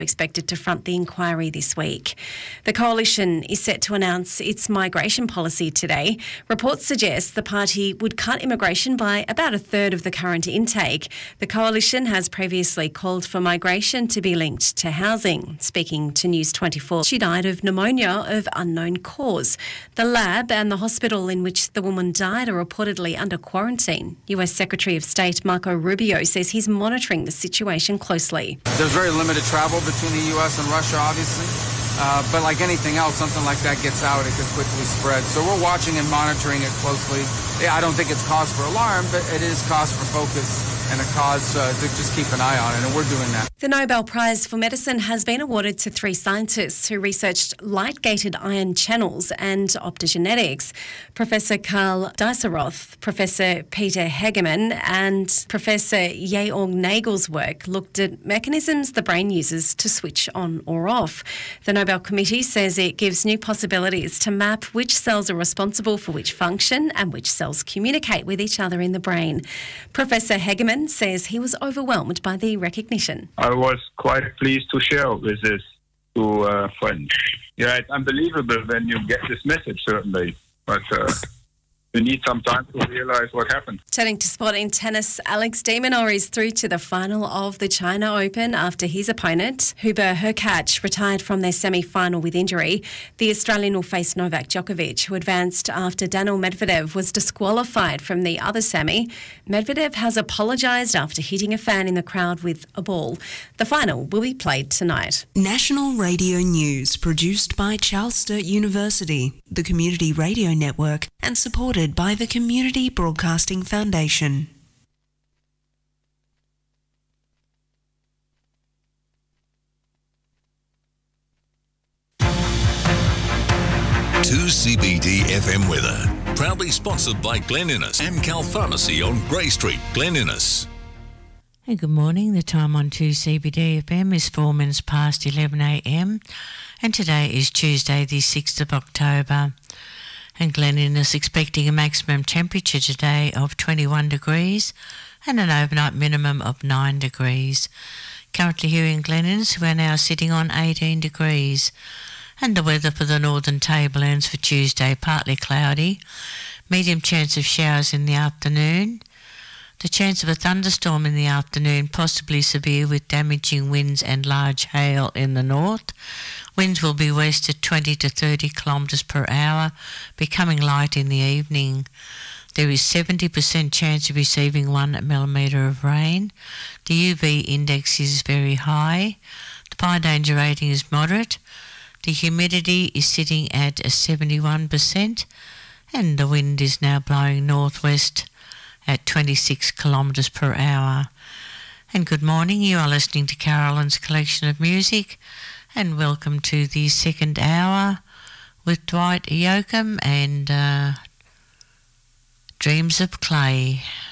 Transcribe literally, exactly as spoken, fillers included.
expected to front the inquiry this week. The coalition is set to announce its migration policy today. Reports suggest the party would cut immigration by about a third of the current intake. The coalition has previously called for migration to be linked to housing. Speaking to News twenty-four, she died of pneumonia of unknown cause. The lab and the hospital in which the woman died are reportedly under quarantine. U S Secretary of State Marco Rubio says he's monitoring the situation closely. There's very limited travel between the U S and Russia, obviously. Uh, but like anything else, something like that gets out, it could quickly spread. So we're watching and monitoring it closely. Yeah, I don't think it's cause for alarm, but it is cause for focus and a cause uh, to just keep an eye on it, and we're doing that. The Nobel Prize for Medicine has been awarded to three scientists who researched light-gated ion channels and optogenetics. Professor Karl Dieseroth, Professor Peter Hegemann and Professor Georg Nagel's work looked at mechanisms the brain uses to switch on or off. The Nobel Committee says it gives new possibilities to map which cells are responsible for which function and which cells communicate with each other in the brain. Professor Hegemann says he was overwhelmed by the recognition. I was quite pleased to share with this to uh, friends. Yeah, it's unbelievable when you get this message, certainly, but uh, you need some time to realise what happened. Turning to sport in tennis, Alex de Minaur is through to the final of the China Open after his opponent, Hubert Hurkacz, retired from their semi-final with injury. The Australian will face Novak Djokovic, who advanced after Daniil Medvedev was disqualified from the other semi. Medvedev has apologised after hitting a fan in the crowd with a ball. The final will be played tonight. National Radio News, produced by Charles Sturt University, the Community Radio Network, and supported by the Community Broadcasting Foundation. two C B D F M weather, proudly sponsored by Glen Innes, Amcal Pharmacy on Grey Street, Glen Innes. Hey, good morning. The time on two C B D F M is four minutes past eleven a m and today is Tuesday the sixth of October. And Glen Innes expecting a maximum temperature today of twenty-one degrees and an overnight minimum of nine degrees. Currently here in Glen Innes, we are now sitting on eighteen degrees. And the weather for the Northern Tablelands for Tuesday, partly cloudy, medium chance of showers in the afternoon. The chance of a thunderstorm in the afternoon, possibly severe with damaging winds and large hail in the north. Winds will be west at twenty to thirty kilometres per hour, becoming light in the evening. There is seventy percent chance of receiving one millimetre of rain. The U V index is very high. The fire danger rating is moderate. The humidity is sitting at seventy-one percent and the wind is now blowing northwest at twenty-six kilometres per hour. And good morning, you are listening to Carolyn's Collection of Music, and welcome to the second hour with Dwight Yoakam and uh, Dreams of Clay.